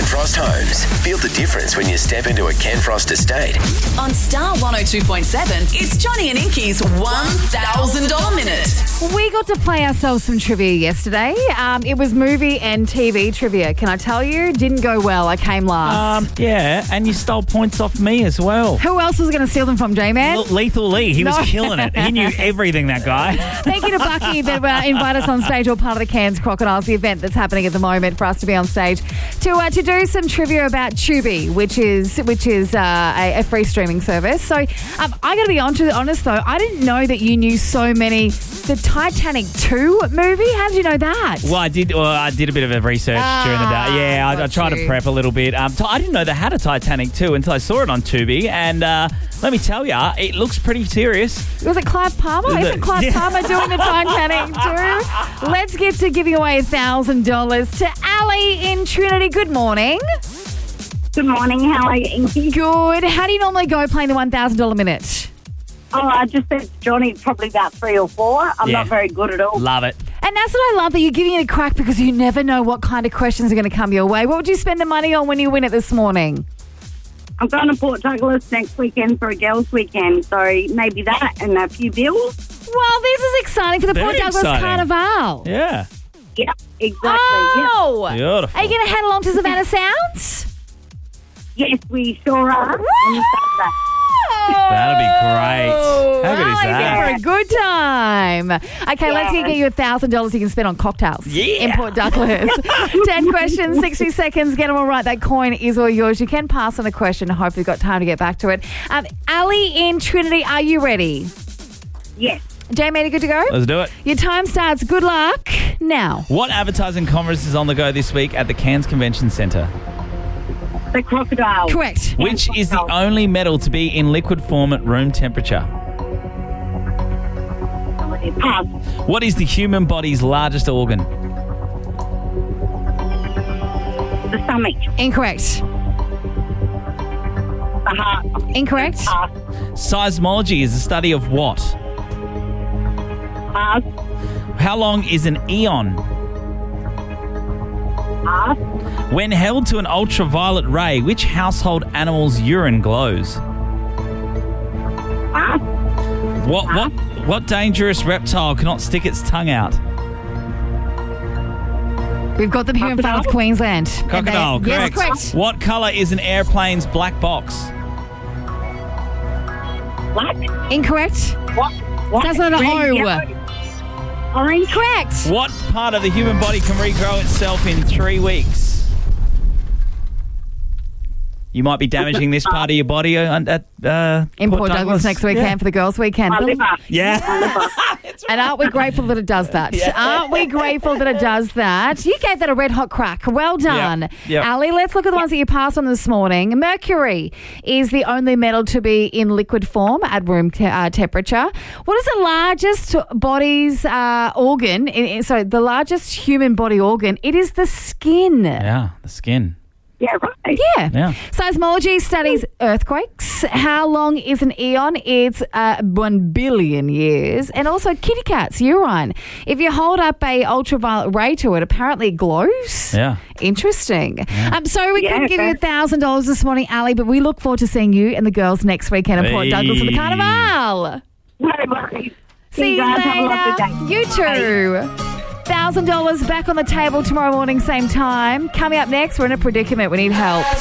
Ken Frost Homes. Feel the difference when you step into a Ken Frost estate. On Star 102.7, it's Johnny and Inky's $1,000 Minute. We got to play ourselves some trivia yesterday. It was movie and TV trivia. Can I tell you? Didn't go well. I came last. Yeah, and you stole points off me as well. Who else was going to steal them from, J-Man? Lethal Lee. He was killing it. He knew everything, that guy. Thank you to Bucky that invite us on stage, or part of the Cairns Crocodiles, the event that's happening at the moment, for us to be on stage to do some trivia about Tubi, which is a free streaming service. So I got to be honest though, I didn't know that you knew so many. The Titanic 2 movie? How did you know that? Well, I did a bit of a research during the day. Yeah, I tried to prep a little bit. I didn't know they had a Titanic 2 until I saw it on Tubi, and let me tell you, it looks pretty serious. Was it Clive Palmer? Isn't Clive Palmer doing the Titanic 2? Let's get to giving away $1,000 to Ali in Trinity. Good morning. Good morning. How are you, Inky? Good. How do you normally go playing the $1,000 minute? Oh, I just said Johnny, probably about 3 or 4. I'm not very good at all. Love it. And that's what I love, that you're giving it a crack, because you never know what kind of questions are going to come your way. What would you spend the money on when you win it this morning? I'm going to Port Douglas next weekend for a girls' weekend, so maybe that and a few bills. Well, this is exciting for the Very Port Douglas exciting. Carnival. Yeah. Yeah, exactly. Oh! Yep. Beautiful. Are you going to head along to Savannah Sounds? Yes, we sure are. On the Saturday. That'll be great. How good is that? For a good time. Okay, let's get you $1,000 you can spend on cocktails in Port Douglas. 10 questions, 60 seconds. Get them all right. That coin is all yours. You can pass on the question. Hopefully you've got time to get back to it. Ali in Trinity, are you ready? Yes. J-Man, you good to go? Let's do it. Your time starts. Good luck now. What advertising conference is on the go this week at the Cairns Convention Centre? The crocodile. Correct. Which is the only metal to be in liquid form at room temperature? Pass. What is the human body's largest organ? The stomach. Incorrect. The heart. Incorrect. Pass. Seismology is the study of what? Pass. How long is an eon? Pass. When held to an ultraviolet ray, which household animal's urine glows? Pass. What dangerous reptile cannot stick its tongue out? We've got them here in front of Queensland. Crocodile, And they- correct. Yes, correct. What colour is an airplane's black box? Black. Incorrect. What? That's not an Red, O. yellow. Orange. Correct. What part of the human body can regrow itself in 3 weeks? You might be damaging this part of your body at In Port Douglas next weekend for the girls' weekend. My liver. Yeah. My liver. And aren't we grateful that it does that? Yeah. Aren't we grateful that it does that? You gave that a red hot crack. Well done. Yep. Ali, let's look at the ones that you passed on this morning. Mercury is the only metal to be in liquid form at room temperature. What is the largest body's organ? The largest human body organ? It is the skin. Yeah, the skin. Yeah, right. Yeah. Seismology studies earthquakes. How long is an eon? It's 1 billion years. And also kitty cats, urine. If you hold up a ultraviolet ray to it, apparently it glows. Yeah. Interesting. So we couldn't give you okay. $1,000 this morning, Ali, but we look forward to seeing you and the girls next weekend at Port Douglas for the Carnival. No worries. See you guys have a lovely later. day. You too. $1,000 back on the table tomorrow morning, same time. Coming up next, we're in a predicament. We need help.